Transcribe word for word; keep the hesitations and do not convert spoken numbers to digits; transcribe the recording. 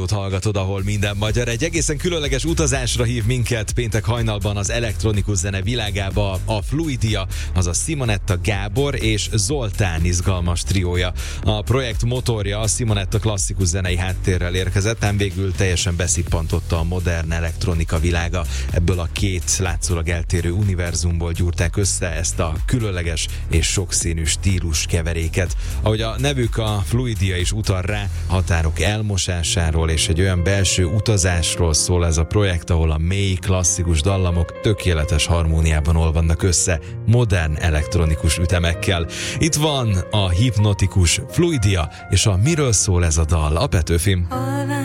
rádiót hallgatod, ahol minden magyar. Egy egészen különleges utazásra hív minket péntek hajnalban az elektronikus zene világába a Fluidia, azaz Simonetta Gábor és Zoltán izgalmas triója. A projekt motorja a Simonetta klasszikus zenei háttérrel érkezett, ám végül teljesen beszippantotta a modern elektronika világa. Ebből a két látszólag eltérő univerzumból gyúrták össze ezt a különleges és sokszínű stílus keveréket. Ahogy a nevük, a Fluidia is utal rá, határok elmosásáról és egy olyan belső utazásról szól ez a projekt, ahol a mély klasszikus dallamok tökéletes harmóniában olvadnak össze modern elektronikus ütemekkel. Itt van a hipnotikus Fluidia és a Miről szól ez a dal, a Petőfim.